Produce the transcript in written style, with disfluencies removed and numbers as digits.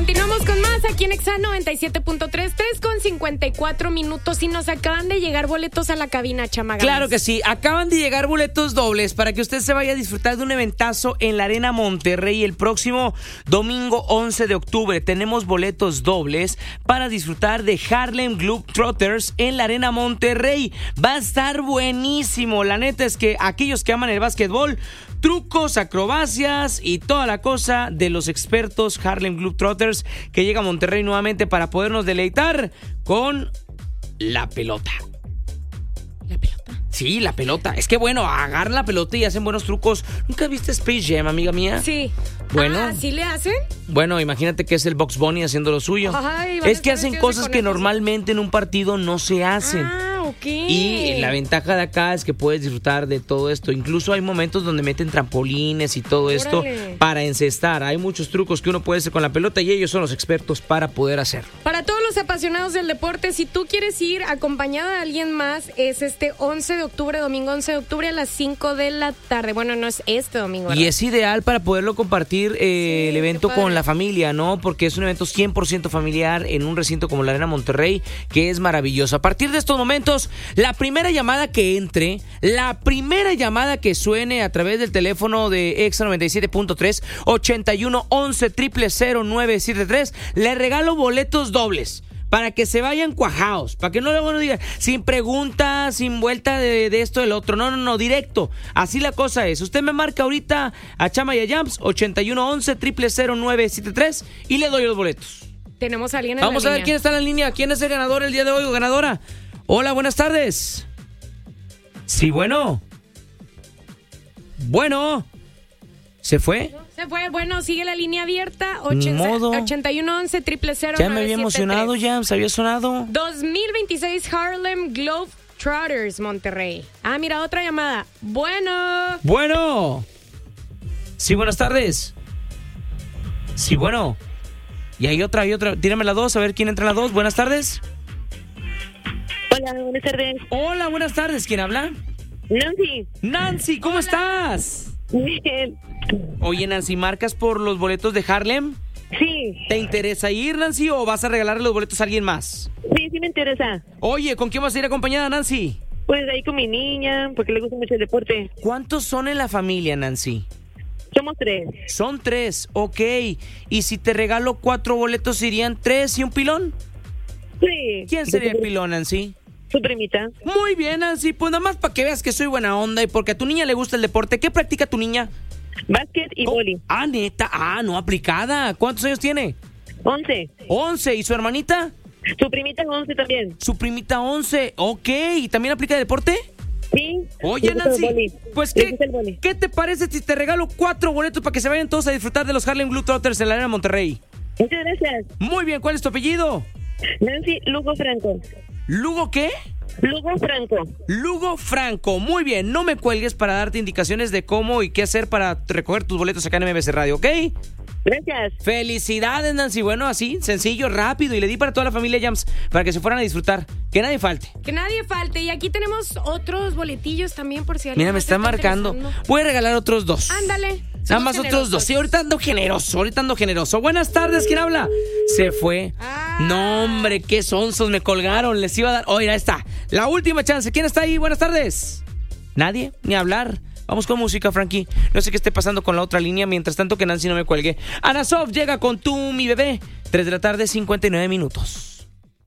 Continuamos con más aquí en Exa 97.3, 3:54 minutos y nos acaban de llegar boletos a la cabina, Chama. Claro que sí, acaban de llegar boletos dobles para que usted se vaya a disfrutar de un eventazo en la Arena Monterrey el próximo domingo 11 de octubre. Tenemos boletos dobles para disfrutar de Harlem Globetrotters en la Arena Monterrey. Va a estar buenísimo, la neta es que aquellos que aman el básquetbol, trucos, acrobacias y toda la cosa de los expertos Harlem Globetrotters que llega a Monterrey nuevamente para podernos deleitar con la pelota. ¿La pelota? Sí, la pelota. Es que bueno, agarran la pelota y hacen buenos trucos. ¿Nunca viste Space Jam, amiga mía? Sí. Bueno. ¿Sí le hacen? Bueno, imagínate que es el Bugs Bunny haciendo lo suyo. Ay, es que hacen cosas que normalmente en un partido no se hacen. Ok. Y la ventaja de acá es que puedes disfrutar de todo esto. Incluso hay momentos donde meten trampolines y todo esto para encestar. Hay muchos trucos que uno puede hacer con la pelota y ellos son los expertos para poder hacer. Para todos los apasionados del deporte, si tú quieres ir acompañada de alguien más, es este 11 de octubre, domingo 11 de octubre a las 5 de la tarde. Bueno, no es este domingo, ¿verdad? Y es ideal para poderlo compartir el evento con la familia, ¿no? Porque es un evento 100% familiar en un recinto como la Arena Monterrey, que es maravilloso. A partir de estos momentos, la primera llamada que entre, la primera llamada que suene a través del teléfono de Exa 97.3, 81 11 000 973, le regalo boletos dobles. Para que se vayan cuajados, para que no luego no digan sin preguntas, sin vuelta de esto del otro. No, directo. Así la cosa es. Usted me marca ahorita a Chama y a Jams, 81 11 000 973 y le doy los boletos. Tenemos a alguien en la línea. Vamos a ver quién está en la línea. ¿Quién es el ganador el día de hoy o ganadora? Hola, buenas tardes. Sí, bueno. Bueno. ¿Se fue? Se fue, bueno, sigue la línea abierta, 81 11 000 Ya me había emocionado, ya se había sonado. 2026 Harlem Globetrotters, Monterrey. Ah, mira, otra llamada. Bueno. Sí, buenas tardes. Sí, bueno. Y hay otra. Tírame la 2, a ver quién entra en la 2. Buenas tardes. Hola, buenas tardes. Hola, buenas tardes. ¿Quién habla? Nancy, ¿cómo estás? Bien. Oye, Nancy, ¿marcas por los boletos de Harlem? Sí. ¿Te interesa ir, Nancy, o vas a regalarle los boletos a alguien más? Sí me interesa. Oye, ¿con quién vas a ir acompañada, Nancy? Pues ahí con mi niña, porque le gusta mucho el deporte. ¿Cuántos son en la familia, Nancy? Somos 3. Son 3, ok. ¿Y si te regalo 4 boletos, irían 3 y un pilón? Sí. ¿Quién sería el pilón, Nancy? Su primita. Muy bien, Nancy, pues nada más para que veas que soy buena onda y porque a tu niña le gusta el deporte. ¿Qué practica tu niña? Básquet y vóley. Ah, neta, no, aplicada. ¿Cuántos años tiene? 11. 11, ¿y su hermanita? Su primita 11 también. Su primita 11, ok. ¿Y también aplica de deporte? Sí. Oye, Nancy, pues ¿qué te parece si te regalo 4 boletos para que se vayan todos a disfrutar de los Harlem Globetrotters en la Arena Monterrey? Muchas gracias. Muy bien, ¿cuál es tu apellido? Nancy Lugo Franco. ¿Lugo qué? Lugo Franco, muy bien, no me cuelgues para darte indicaciones de cómo y qué hacer para recoger tus boletos acá en MBC Radio, ¿ok? Gracias. Felicidades, Nancy, bueno, así, sencillo, rápido, y le di para toda la familia Jams, para que se fueran a disfrutar, que nadie falte. Que nadie falte, y aquí tenemos otros boletillos también por si alguien. Mira, me está marcando, voy a regalar otros 2. Ándale. Nada más otros 2. Sí, ahorita ando generoso. Buenas tardes, ¿quién habla? Se fue. No, hombre, qué sonsos, me colgaron. Les iba a dar. Oye, ahí está. La última chance. ¿Quién está ahí? Buenas tardes. ¿Nadie? Ni hablar. Vamos con música, Frankie. No sé qué esté pasando con la otra línea. Mientras tanto, que Nancy no me cuelgue. Ana Sof llega con Tú, mi bebé. 3 de la tarde, 59 minutos.